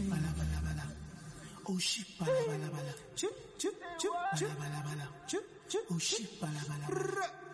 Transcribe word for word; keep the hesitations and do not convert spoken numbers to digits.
bala bala bala. Oh shit, bala bala bala. Chip chip chip bala bala bala. Chip chip. Oh shit, bala bala bala.